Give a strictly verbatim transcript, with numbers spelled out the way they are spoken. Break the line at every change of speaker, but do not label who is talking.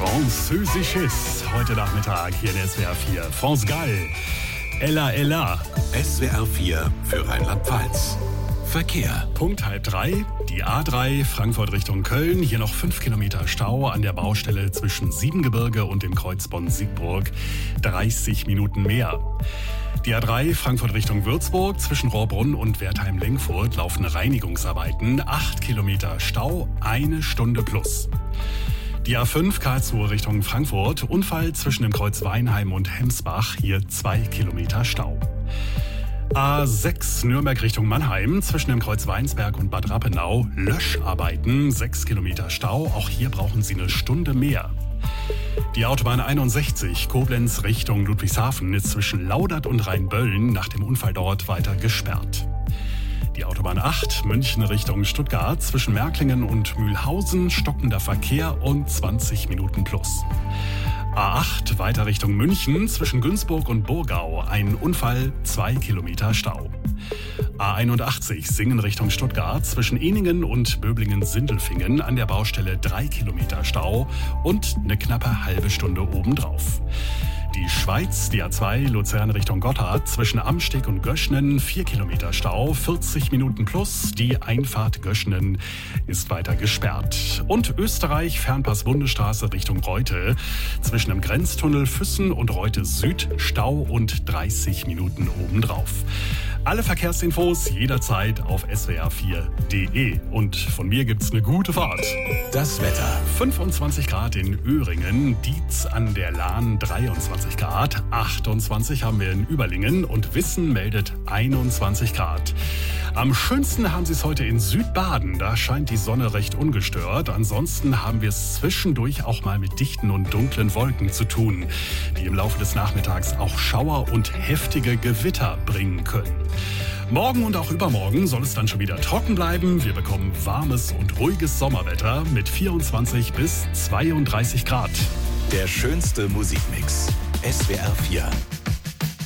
Französisches. Heute Nachmittag hier in S W R vier. France Gall. Ella Ella.
S W R vier für Rheinland-Pfalz. Verkehr.
Punkt halb drei. Die A drei Frankfurt Richtung Köln. Hier noch fünf Kilometer Stau an der Baustelle zwischen Siebengebirge und dem Kreuz Bonn-Siegburg. dreißig Minuten mehr. Die A drei Frankfurt Richtung Würzburg. Zwischen Rohrbrunn und Wertheim-Lengfurt laufen Reinigungsarbeiten. acht Kilometer Stau, eine Stunde plus. Die A fünf Karlsruhe Richtung Frankfurt. Unfall zwischen dem Kreuz Weinheim und Hemsbach. Hier zwei Kilometer Stau. A sechs Nürnberg Richtung Mannheim. Zwischen dem Kreuz Weinsberg und Bad Rappenau. Löscharbeiten. sechs Kilometer Stau. Auch hier brauchen Sie eine Stunde mehr. Die Autobahn einundsechzig Koblenz Richtung Ludwigshafen ist zwischen Laudert und Rheinböllen nach dem Unfall dort weiter gesperrt. Die Autobahn acht München Richtung Stuttgart zwischen Märklingen und Mühlhausen stockender Verkehr und zwanzig Minuten plus. A acht weiter Richtung München zwischen Günzburg und Burgau ein Unfall, zwei Kilometer Stau. A einundachtzig Singen Richtung Stuttgart zwischen Ehningen und Böblingen-Sindelfingen an der Baustelle drei Kilometer Stau und eine knappe halbe Stunde obendrauf. Die Schweiz, die A zwei Luzern Richtung Gotthard zwischen Amsteg und Göschnen vier Kilometer Stau, vierzig Minuten plus. Die Einfahrt Göschnen ist weiter gesperrt. Und Österreich Fernpass Bundesstraße Richtung Reute zwischen dem Grenztunnel Füssen und Reute Süd Stau und dreißig Minuten obendrauf. Alle Verkehrsinfos jederzeit auf S W R vier punkt de. Und von mir gibt's eine gute Fahrt.
Das Wetter.
fünfundzwanzig Grad in Öhringen, Dietz an der Lahn dreiundzwanzig Grad, achtundzwanzig haben wir in Überlingen und Wissen meldet einundzwanzig Grad. Am schönsten haben Sie es heute in Südbaden, da scheint die Sonne recht ungestört. Ansonsten haben wir es zwischendurch auch mal mit dichten und dunklen Wolken zu tun, die im Laufe des Nachmittags auch Schauer und heftige Gewitter bringen können. Morgen und auch übermorgen soll es dann schon wieder trocken bleiben. Wir bekommen warmes und ruhiges Sommerwetter mit vierundzwanzig bis zweiunddreißig Grad.
Der schönste Musikmix. S W R vier.